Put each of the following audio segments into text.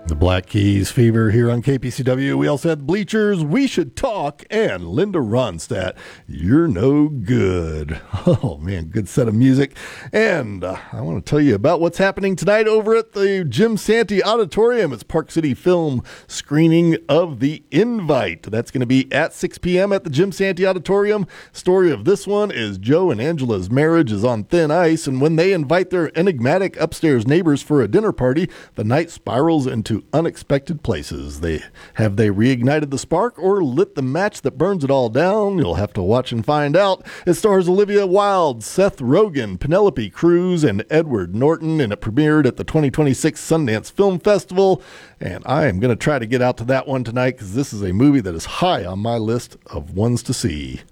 The Black Keys Fever here on KPCW. We also had Bleachers, We Should Talk, and Linda Ronstadt, You're No Good. Oh, man, good set of music. And I want to tell you about what's happening tonight over at the Jim Santee Auditorium. It's Park City Film screening of The Invite. That's going to be at 6 p.m. at the Jim Santee Auditorium. Story of this one is Joe and Angela's marriage is on thin ice, and when they invite their enigmatic upstairs neighbors for a dinner party, the night spirals into unexpected places. They reignited the spark or lit the match that burns it all down? You'll have to watch and find out. It stars Olivia Wilde, Seth Rogen, Penelope Cruz, and Edward Norton, and it premiered at the 2026 Sundance Film Festival. And I am going to try to get out to that one tonight because this is a movie that is high on my list of ones to see.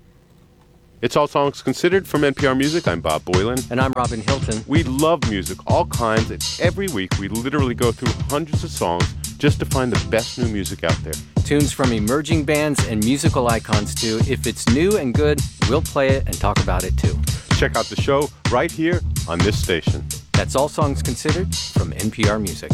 It's All Songs Considered from NPR Music. I'm Bob Boylan. And I'm Robin Hilton. We love music, all kinds, and every week we literally go through hundreds of songs just to find the best new music out there. Tunes from emerging bands and musical icons, too. If it's new and good, we'll play it and talk about it, too. Check out the show right here on this station. That's All Songs Considered from NPR Music.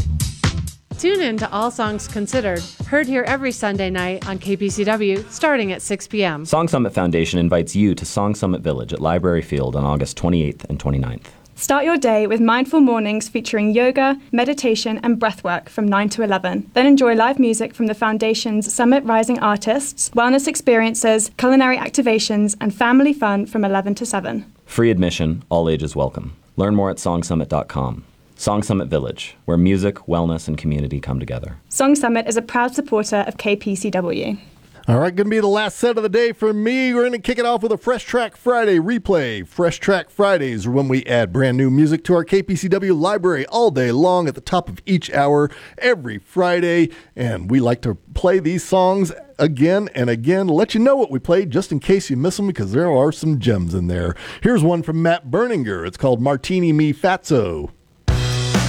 Tune in to All Songs Considered, heard here every Sunday night on KPCW, starting at 6 p.m. Song Summit Foundation invites you to Song Summit Village at Library Field on August 28th and 29th. Start your day with mindful mornings featuring yoga, meditation, and breathwork from 9 to 11. Then enjoy live music from the Foundation's Summit Rising artists, wellness experiences, culinary activations, and family fun from 11 to 7. Free admission, all ages welcome. Learn more at songsummit.com. Song Summit Village, where music, wellness, and community come together. Song Summit is a proud supporter of KPCW. All right, going to be the last set of the day for me. We're going to kick it off with a Fresh Track Friday replay. Fresh Track Fridays are when we add brand new music to our KPCW library all day long at the top of each hour every Friday. And we like to play these songs again and again, let you know what we played just in case you miss them because there are some gems in there. Here's one from Matt Berninger. It's called Martini Me Fatso.